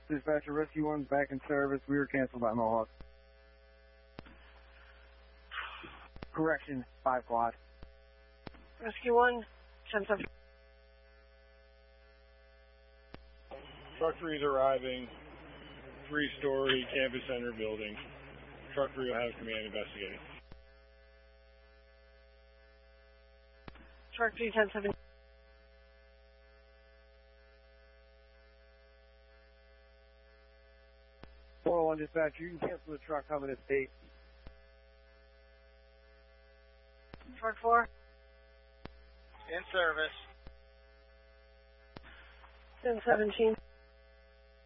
Dispatcher, Rescue 1's back in service. We were canceled by Mohawk. Correction, 5 quad. Rescue 1, 10-7. Truck 3 is arriving. 3-story campus center building. Truck 3 will have command investigating. Truck 3, 10-7. One dispatcher, you can cancel the truck coming to state. Truck 4. In service. 10-17.